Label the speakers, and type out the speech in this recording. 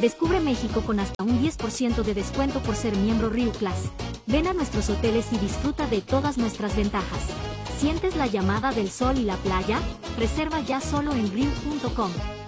Speaker 1: Descubre México con hasta un 10% de descuento por ser miembro Riu Class. Ven a nuestros hoteles y disfruta de todas nuestras ventajas. ¿Sientes la llamada del sol y la playa? Reserva ya solo en riu.com.